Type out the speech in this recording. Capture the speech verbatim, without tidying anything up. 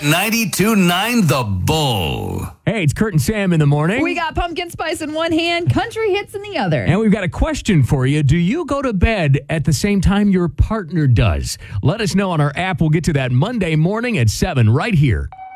ninety-two point nine The Bull. Hey, it's Kurt and Sam in the morning. We got pumpkin spice in one hand, country hits in the other. And we've got a question for you. Do you go to bed at the same time your partner does? Let us know on our app. We'll get to that Monday morning at seven right here